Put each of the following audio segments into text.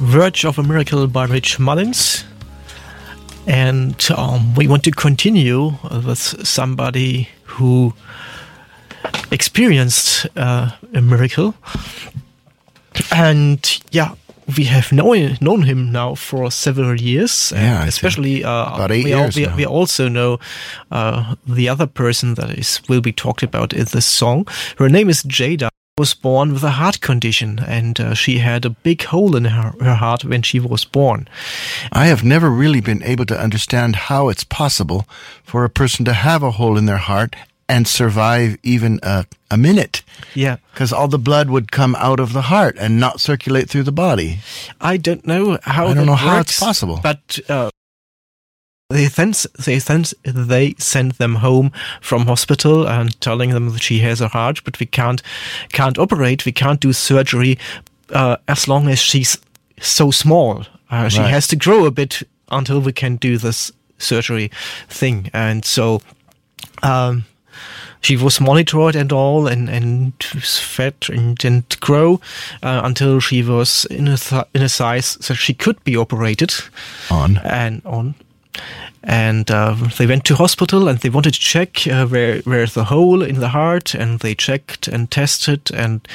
Verge of a Miracle by Rich Mullins. And we want to continue with somebody who experienced a miracle. And we have known him now for several years. Yeah, especially about 8 years now. We also know the other person that will be talked about in this song. Her name is Jada. Was born with a heart condition, and she had a big hole in her heart when she was born. I have never really been able to understand how it's possible for a person to have a hole in their heart and survive even a minute. Yeah. Because all the blood would come out of the heart and not circulate through the body. I don't know how I don't know how works, it's possible. But they send them home from hospital and telling them that she has a heart, but we can't operate, we can't do surgery as long as she's so small. She has to grow a bit until we can do this surgery thing. And so she was monitored and all, and fed and didn't grow until she was in a size that she could be operated on. And they went to hospital and they wanted to check where's the hole in the heart, and they checked and tested, and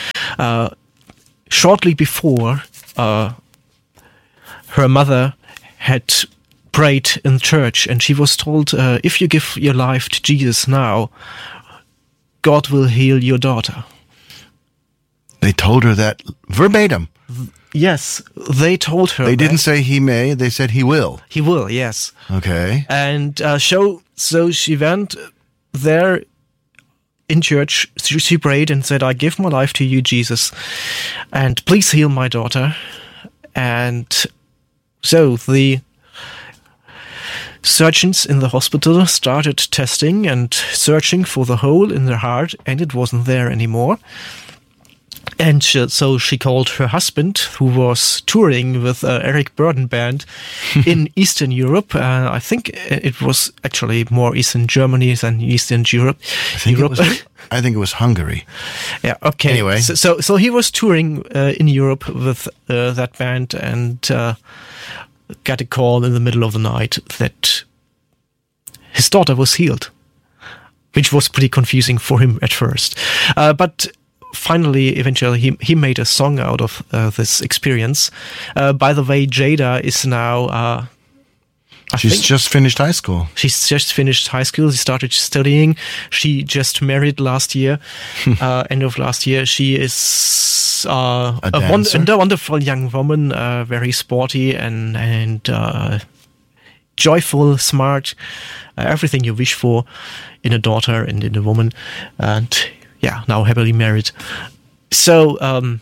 shortly before her mother had prayed in church, and she was told, if you give your life to Jesus now, God will heal your daughter. They told her that verbatim. Yes, they told her. They didn't say he may, they said he will. He will, yes. Okay. And so she went there in church. She prayed and said, I give my life to you, Jesus, and please heal my daughter. And so the surgeons in the hospital started testing and searching for the hole in her heart, and it wasn't there anymore. And so she called her husband, who was touring with Eric Burden Band in Eastern Europe. I think it was actually more Eastern Germany than Eastern Europe. I think it was Hungary. Yeah, okay. Anyway. So he was touring in Europe with that band, and got a call in the middle of the night that his daughter was healed, which was pretty confusing for him at first. But finally, eventually, he made a song out of this experience. By the way, Jada is now... She's just finished high school. She's just finished high school. She started studying. She just married last year, end of last year. She is a wonderful young woman, very sporty and joyful, smart, everything you wish for in a daughter and in a woman. And now happily married. So,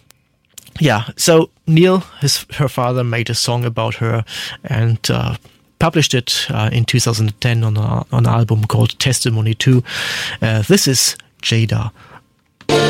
so Neil, her father, made a song about her and published it in 2010 on an album called Testimony 2. This is Jada.